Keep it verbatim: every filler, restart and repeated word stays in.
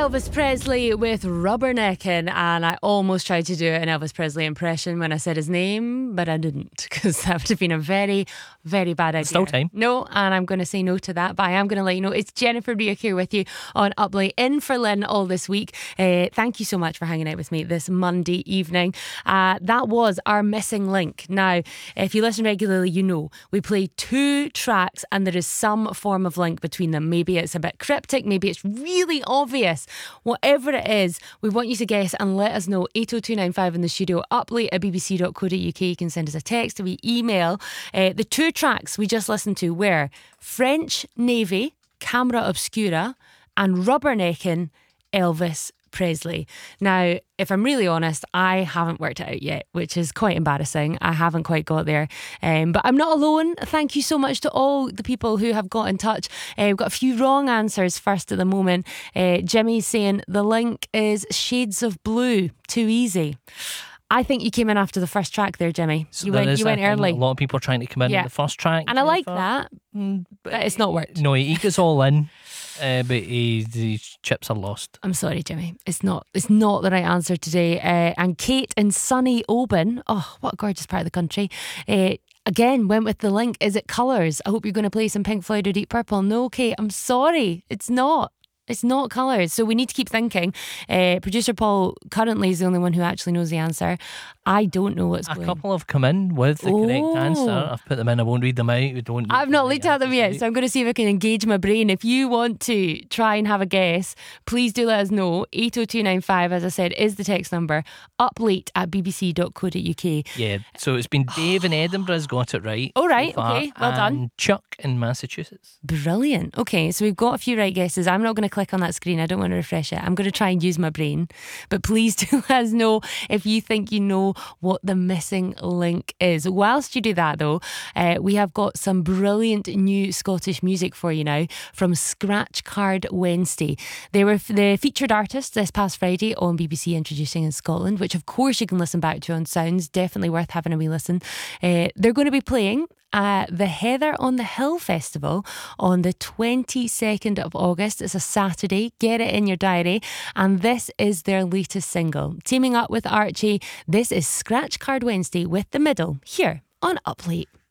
Elvis Presley with Rubberneckin', and I almost tried to do an Elvis Presley impression when I said his name, but I didn't, because that would have been a very, very bad idea. Still time. No, and I'm going to say no to that, but I am going to let you know it's Jennifer Beer here with you on Up Late in for Lynn all this week. Uh, thank you so much for hanging out with me this Monday evening. Uh, that was our missing link. Now, if you listen regularly, you know we play two tracks and there is some form of link between them. Maybe it's a bit cryptic, maybe it's really obvious. Whatever it is, we want you to guess and let us know. eight oh two nine five in the studio, uplate at b b c dot co dot u k. You can send us a text or we email. Uh, the two tracks we just listened to were French Navy, Camera Obscura, and Rubberneckin', Elvis Presley. Now, if I'm really honest, I haven't worked it out yet, which is quite embarrassing. I haven't quite got there. Um, but I'm not alone. Thank you so much to all the people who have got in touch. Uh, we've got a few wrong answers first at the moment. Uh, Jimmy's saying the link is Shades of Blue. Too easy. I think you came in after the first track there, Jimmy. So you there went, is you that went thing, early. A lot of people are trying to come in Yeah. on the first track. And I like Jennifer. that. Mm, but it's not worked. No, he goes all in, uh, but he, his chips are lost. I'm sorry, Jimmy. It's not It's not the right answer today. Uh, and Kate in sunny Oban, oh, what a gorgeous part of the country, uh, again went with the link. Is it Colours? I hope you're going to play some Pink Floyd or Deep Purple. No, Kate, I'm sorry. It's not. It's not Colours. So we need to keep thinking. Uh, Producer Paul currently is the only one who actually knows the answer. I don't know what's A going. couple have come in with the correct Oh. answer. I've put them in. I won't read them out. We don't. read I've the not right looked at them answers yet, out. so I'm going to see if I can engage my brain. If you want to try and have a guess, please do let us know. eight oh two nine five, as I said, is the text number. Uplate at b b c dot co dot u k. Yeah, so it's been Dave in Edinburgh's got it right. Oh, right, so far, okay, well done. and Chuck in Massachusetts. Brilliant. Okay, so we've got a few right guesses. I'm not going to click on that screen. I don't want to refresh it. I'm going to try and use my brain. But please do let us know if you think you know what the missing link is. Whilst you do that, though, uh, we have got some brilliant new Scottish music for you now from Scratch Card Wednesday. They were f- the featured artists this past Friday on B B C Introducing in Scotland, which of course you can listen back to on Sounds. Definitely worth having a wee listen. Uh, they're going to be playing at the Heather on the Hill Festival on the twenty-second of August. It's a Saturday. Get it in your diary. And this is their latest single. Teaming up with Archie, this is Scratch Card Wednesday with The Middle here on Up Late.